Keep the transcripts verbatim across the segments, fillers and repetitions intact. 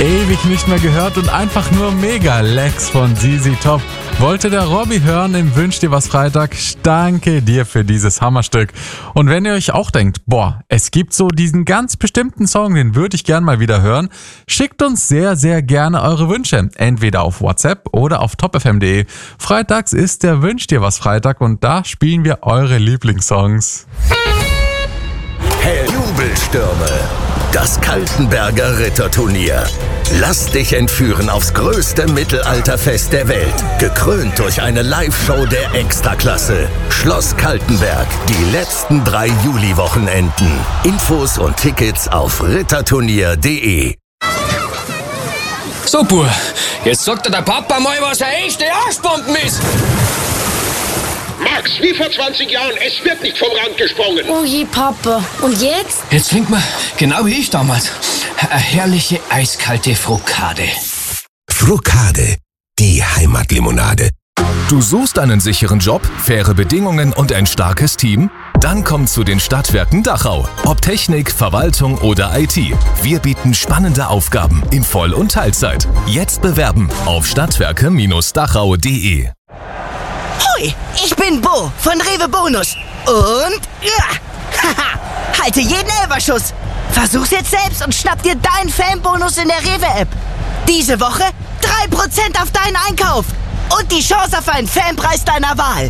Ewig nicht mehr gehört und einfach nur mega Lex von Z Z Top. Wollte der Robby hören im Wünsch dir was Freitag? Danke dir für dieses Hammerstück. Und wenn ihr euch auch denkt, boah, es gibt so diesen ganz bestimmten Song, den würde ich gern mal wieder hören, schickt uns sehr, sehr gerne eure Wünsche. Entweder auf WhatsApp oder auf top f m punkt d e. Freitags ist der Wünsch dir was Freitag und da spielen wir eure Lieblingssongs. Hey, Jubelstürme. Das Kaltenberger Ritterturnier. Lass dich entführen aufs größte Mittelalterfest der Welt. Gekrönt durch eine Live-Show der Extraklasse. Schloss Kaltenberg. Die letzten drei Juli-Wochenenden. Infos und Tickets auf ritterturnier punkt d e. So, Bub, jetzt sagt dir der Papa mal, was eine echte Arschbomben ist. Max, wie vor zwanzig Jahren, es wird nicht vom Rand gesprungen. Oh je, Papa. Und jetzt? Jetzt trinkt man, genau wie ich damals, eine herrliche eiskalte Frukade. Frukade, die Heimatlimonade. Du suchst einen sicheren Job, faire Bedingungen und ein starkes Team? Dann komm zu den Stadtwerken Dachau. Ob Technik, Verwaltung oder I T. Wir bieten spannende Aufgaben in Voll- und Teilzeit. Jetzt bewerben auf stadtwerke Dachau punkt d e. Hoi, ich bin Bo von Rewe Bonus. Und ja, haha, halte jeden Elferschuss. Versuch's jetzt selbst und schnapp dir deinen Fanbonus in der Rewe-App. Diese Woche drei Prozent auf deinen Einkauf. Und die Chance auf einen Fanpreis deiner Wahl.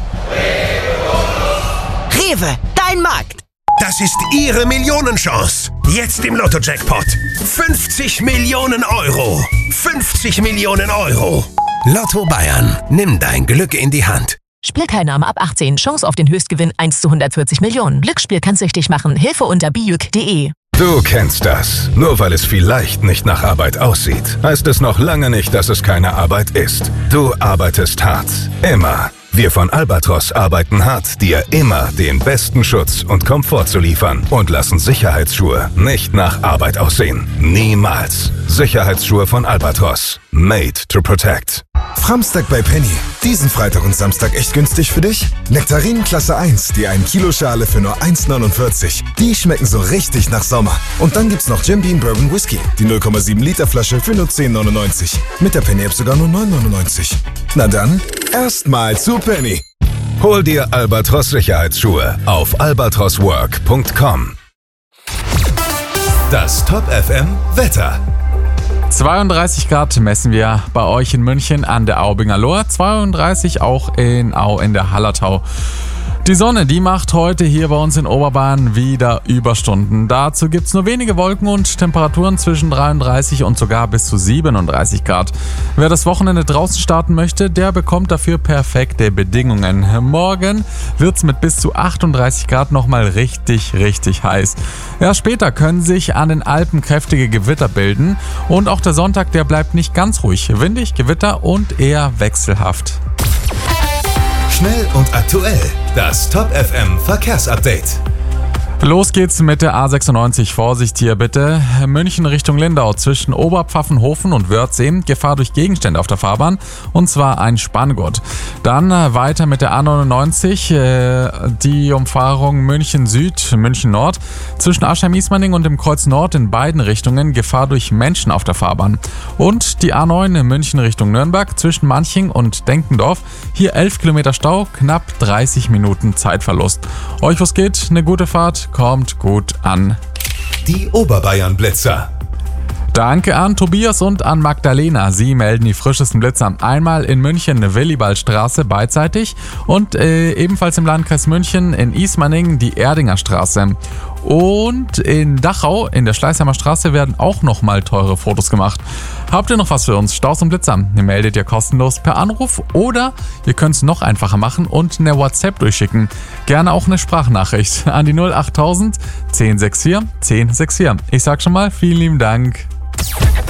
Rewe, dein Markt. Das ist Ihre Millionenchance. Jetzt im Lotto-Jackpot. fünfzig Millionen Euro. fünfzig Millionen Euro. Lotto Bayern. Nimm dein Glück in die Hand. Spielteilnahme ab achtzehn. Chance auf den Höchstgewinn eins zu hundertvierzig Millionen. Glücksspiel kann süchtig machen. Hilfe unter bijuk punkt d e. Du kennst das. Nur weil es vielleicht nicht nach Arbeit aussieht, heißt es noch lange nicht, dass es keine Arbeit ist. Du arbeitest hart. Immer. Wir von Albatros arbeiten hart, dir immer den besten Schutz und Komfort zu liefern und lassen Sicherheitsschuhe nicht nach Arbeit aussehen. Niemals. Sicherheitsschuhe von Albatros. Made to protect. Framstag bei Penny. Diesen Freitag und Samstag echt günstig für dich? Nektarinen Klasse eins, die ein Kilo Schale für nur eins neunundvierzig. Die schmecken so richtig nach Sommer. Und dann gibt's noch Jim Beam Bourbon Whisky, die null Komma sieben Liter Flasche für nur zehn neunundneunzig. Mit der Penny App sogar nur neun neunundneunzig. Na dann, erstmal zu Penny. Hol dir Albatros Sicherheitsschuhe auf albatros work punkt com. Das Top F M Wetter. zweiunddreißig Grad messen wir bei euch in München an der Aubinger Lohr, zweiunddreißig auch in Au in der Hallertau. Die Sonne, die macht heute hier bei uns in Oberbayern wieder Überstunden. Dazu gibt's nur wenige Wolken und Temperaturen zwischen dreiunddreißig und sogar bis zu siebenunddreißig Grad. Wer das Wochenende draußen starten möchte, der bekommt dafür perfekte Bedingungen. Morgen wird's mit bis zu achtunddreißig Grad nochmal richtig, richtig heiß. Erst später können sich an den Alpen kräftige Gewitter bilden und auch der Sonntag, der bleibt nicht ganz ruhig. Windig, Gewitter und eher wechselhaft. Schnell und aktuell. Das Top F M Verkehrsupdate. Los geht's mit der A sechsundneunzig. Vorsicht hier bitte. München Richtung Lindau zwischen Oberpfaffenhofen und Wörthsee. Gefahr durch Gegenstände auf der Fahrbahn und zwar ein Spanngurt. Dann weiter mit der A neunundneunzig. Äh, die Umfahrung München Süd, München Nord. Zwischen Aschheim-Ismaning und dem Kreuz Nord in beiden Richtungen Gefahr durch Menschen auf der Fahrbahn. Und die A neun in München Richtung Nürnberg zwischen Manching und Denkendorf. Hier elf Kilometer Stau, knapp dreißig Minuten Zeitverlust. Euch was geht, eine gute Fahrt. Kommt gut an. Die Oberbayern Blitzer. Danke an Tobias und an Magdalena. Sie melden die frischesten Blitzer. Einmal in München Willibaldstraße beidseitig und äh, ebenfalls im Landkreis München in Ismaning die Erdinger Straße. Und in Dachau in der Schleißheimer Straße werden auch nochmal teure Fotos gemacht. Habt ihr noch was für uns? Staus und Blitzer. Ihr meldet ihr kostenlos per Anruf oder ihr könnt es noch einfacher machen und eine WhatsApp durchschicken. Gerne auch eine Sprachnachricht an die null achttausend zehn sechs vier zehn sechs vier. Ich sag schon mal vielen lieben Dank.